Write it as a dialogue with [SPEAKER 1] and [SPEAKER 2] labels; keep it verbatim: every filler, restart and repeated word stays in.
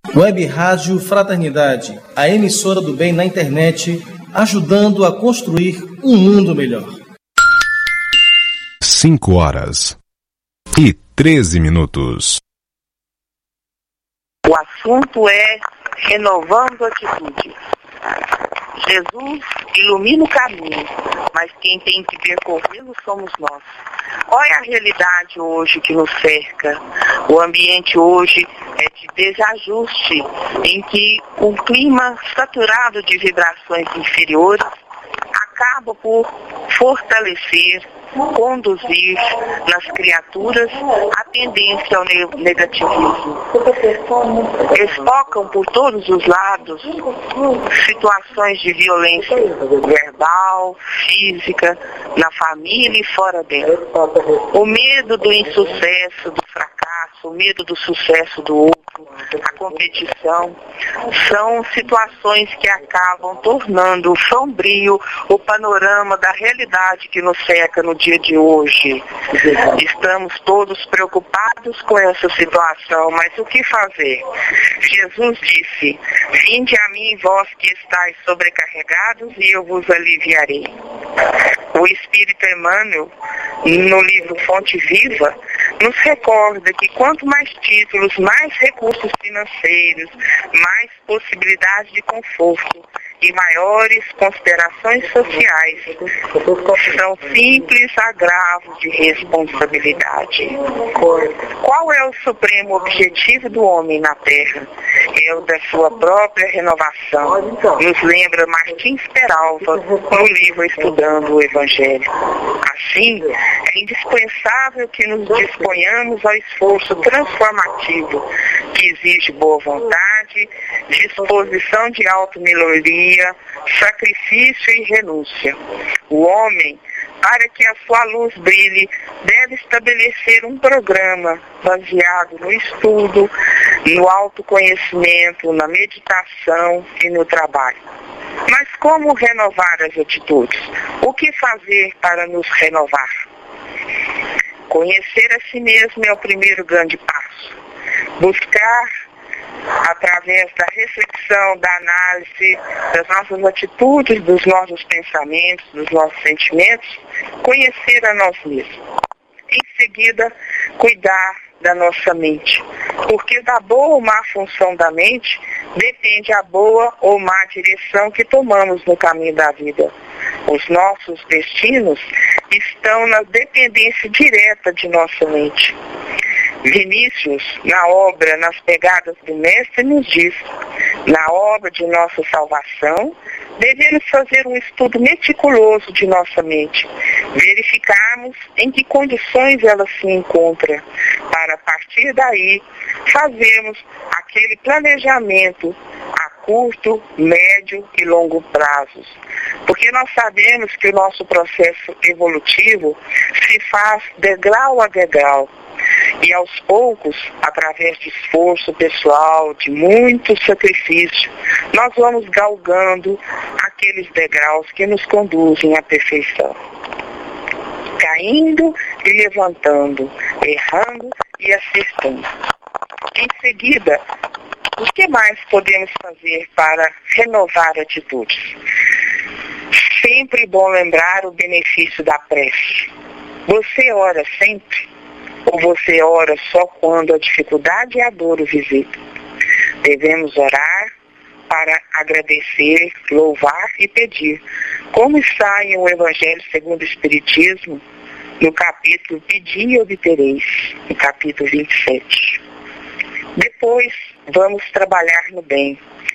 [SPEAKER 1] Web Rádio Fraternidade, a emissora do bem na internet, ajudando a construir um mundo melhor.
[SPEAKER 2] Cinco horas e treze minutos.
[SPEAKER 3] O assunto é renovando a atitude. Jesus ilumina o caminho, mas quem tem que percorrê-lo somos nós. Qual é a realidade hoje que nos cerca? O ambiente hoje é de desajuste, em que um clima saturado de vibrações inferiores acaba por fortalecer, conduzir nas criaturas a tendência ao negativismo. Espocam por todos os lados situações de violência verbal, física, na família e fora dela. O medo do insucesso, do fracasso, o medo do sucesso do outro, a competição, são situações que acabam tornando sombrio o panorama da realidade que nos cerca no dia de hoje. Estamos todos preocupados com essa situação, mas o que fazer? Jesus disse: vinde a mim, vós que estáis sobrecarregados, e eu vos aliviarei. O Espírito Emmanuel, no livro Fonte Viva, nos recorda que quanto mais títulos, mais recursos financeiros, mais possibilidades de conforto e maiores considerações sociais, são simples agravos de responsabilidade. Qual é o supremo objetivo do homem na Terra? É o da sua própria renovação. Nos lembra Martins Peralva no livro Estudando o Evangelho. Assim, é indispensável que nos disponhamos ao esforço transformativo, que exige boa vontade, disposição de automelhoria, sacrifício e renúncia. O homem, para que a sua luz brilhe, deve estabelecer um programa baseado no estudo, no autoconhecimento, na meditação e no trabalho. Mas como renovar as atitudes? O que fazer para nos renovar? Conhecer a si mesmo é o primeiro grande passo. Buscar, através da reflexão, da análise das nossas atitudes, dos nossos pensamentos, dos nossos sentimentos, conhecer a nós mesmos. Em seguida, cuidar da nossa mente, porque da boa ou má função da mente depende a boa ou má direção que tomamos no caminho da vida. Os nossos destinos estão na dependência direta de nossa mente. Vinícius, na obra Nas Pegadas do Mestre, nos diz: na obra de nossa salvação, devemos fazer um estudo meticuloso de nossa mente, verificarmos em que condições ela se encontra, para a partir daí fazermos aquele planejamento a curto, médio e longo prazos. Porque nós sabemos que o nosso processo evolutivo se faz degrau a degrau. E aos poucos, através de esforço pessoal, de muito sacrifício, nós vamos galgando aqueles degraus que nos conduzem à perfeição. Caindo e levantando, errando e acertando. Em seguida, o que mais podemos fazer para renovar atitudes? Sempre bom lembrar o benefício da prece. Você ora sempre? Ou você ora só quando a dificuldade e a dor o visitam? Devemos orar para agradecer, louvar e pedir. Como está em o Evangelho segundo o Espiritismo, no capítulo Pedi e Obtereis, no capítulo vinte e sete. Depois, vamos trabalhar no bem.